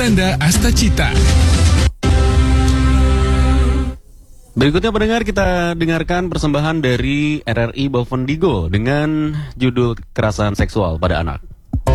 Branda Astacita. Berikutnya pendengar, kita dengarkan persembahan dari RRI Bovendigul dengan judul Kekerasan Seksual pada Anak.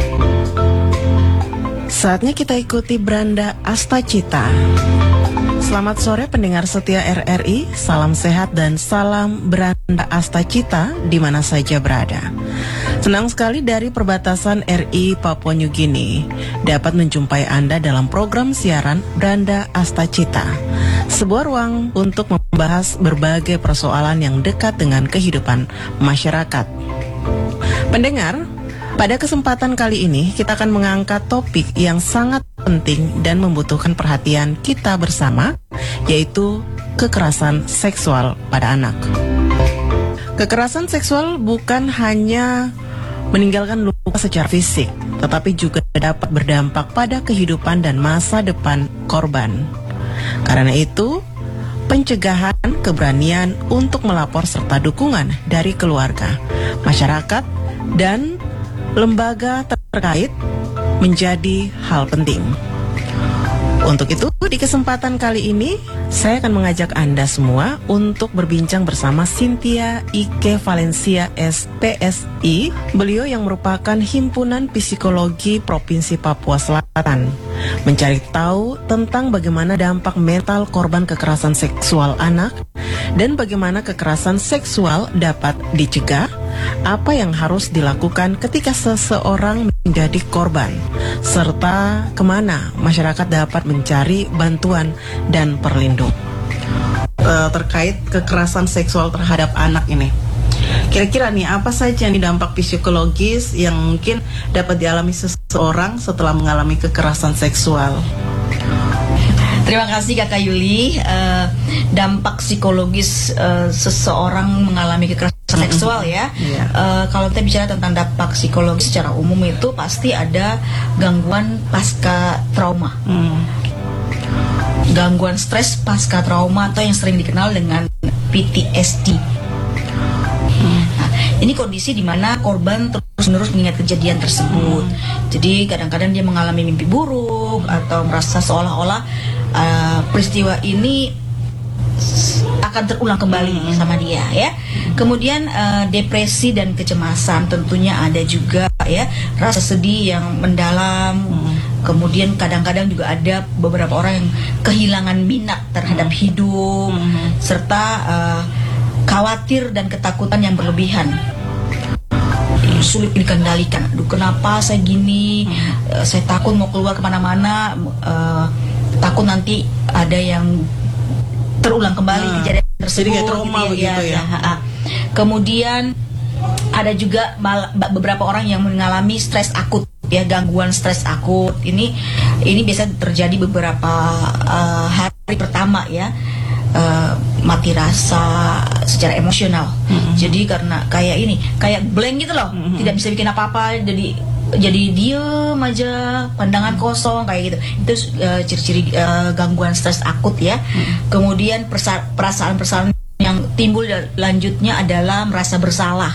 Saatnya kita ikuti Branda Astacita. Selamat sore pendengar setia RRI, salam sehat dan salam Branda Astacita di mana saja berada. Senang sekali dari perbatasan RI Papua New Guinea dapat menjumpai Anda dalam program siaran Branda Astacita, sebuah ruang untuk membahas berbagai persoalan yang dekat dengan kehidupan masyarakat. Pendengar, pada kesempatan kali ini kita akan mengangkat topik yang sangat penting dan membutuhkan perhatian kita bersama, yaitu kekerasan seksual pada anak. Kekerasan seksual bukan hanya meninggalkan luka secara fisik, tetapi juga dapat berdampak pada kehidupan dan masa depan korban. Karena itu, pencegahan, keberanian untuk melapor serta dukungan dari keluarga, masyarakat, dan lembaga terkait menjadi hal penting. Untuk itu, di kesempatan kali ini, saya akan mengajak Anda semua untuk berbincang bersama Cynthia Ike Valencia SPSI. Beliau yang merupakan Himpunan Psikologi Provinsi Papua Selatan, mencari tahu tentang bagaimana dampak mental korban kekerasan seksual anak dan bagaimana kekerasan seksual dapat dicegah, apa yang harus dilakukan ketika seseorang menjadi korban, serta kemana masyarakat dapat mencari bantuan dan perlindungan. Terkait kekerasan seksual terhadap anak ini, kira-kira nih apa saja nih dampak psikologis yang mungkin dapat dialami seseorang setelah mengalami kekerasan seksual? Terima kasih Kakak Yuli. Dampak psikologis seseorang mengalami kekerasan seksual ya. Kalau kita bicara tentang dampak psikologis secara umum itu pasti ada gangguan pasca trauma, gangguan stres pasca trauma atau yang sering dikenal dengan PTSD. Nah, ini kondisi di mana korban terus-menerus mengingat kejadian tersebut. Jadi kadang-kadang dia mengalami mimpi buruk atau merasa seolah-olah peristiwa ini akan terulang kembali sama dia ya. Kemudian depresi dan kecemasan tentunya ada juga ya, rasa sedih yang mendalam. Kemudian kadang-kadang juga ada beberapa orang yang kehilangan minat terhadap hidup, serta khawatir dan ketakutan yang berlebihan, sulit dikendalikan. Aduh, kenapa saya gini? Saya takut mau keluar kemana-mana, takut nanti ada yang terulang kembali kejadian tersebut. Jadi kayak trauma gitu begitu ya. Kemudian ada juga beberapa orang yang mengalami stres akut ya, gangguan stres akut. Ini biasa terjadi beberapa hari pertama ya. Mati rasa secara emosional. Jadi karena kayak blank gitu loh, tidak bisa bikin apa-apa, jadi diem aja, pandangan kosong kayak gitu. Itu ciri-ciri gangguan stres akut ya. Kemudian perasaan-perasaan yang timbul lanjutnya adalah merasa bersalah.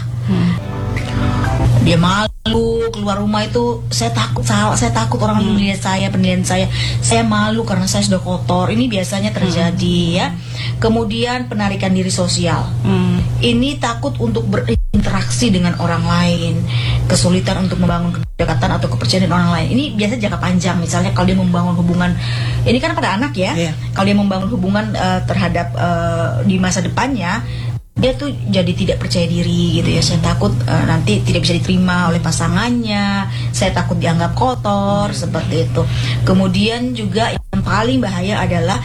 Dia malu keluar rumah itu, saya takut orang penilaian saya malu karena saya sudah kotor. Ini biasanya terjadi ya. Kemudian penarikan diri sosial. Ini takut untuk berinteraksi dengan orang lain, kesulitan untuk membangun kedekatan atau kepercayaan dengan orang lain. Ini biasa jangka panjang. Misalnya kalau dia membangun hubungan, ini kan pada anak ya. Kalau dia membangun hubungan terhadap di masa depannya, dia tuh jadi tidak percaya diri gitu ya. Saya takut nanti tidak bisa diterima oleh pasangannya, saya takut dianggap kotor, seperti itu. Kemudian juga yang paling bahaya adalah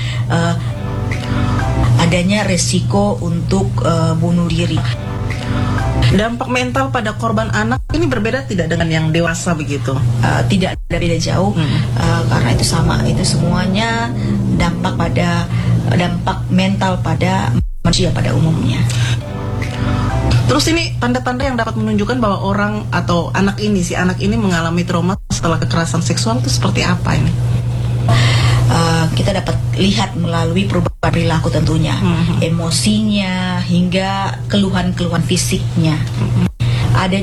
adanya resiko untuk bunuh diri. Dampak mental pada korban anak ini berbeda tidak dengan yang dewasa begitu? Tidak beda jauh, karena itu sama, itu semuanya dampak mental pada manusia pada umumnya. Terus ini tanda-tanda yang dapat menunjukkan bahwa orang atau si anak ini mengalami trauma setelah kekerasan seksual itu seperti apa ini? Kita dapat lihat melalui perubahan perilaku tentunya, emosinya hingga keluhan-keluhan fisiknya. Ada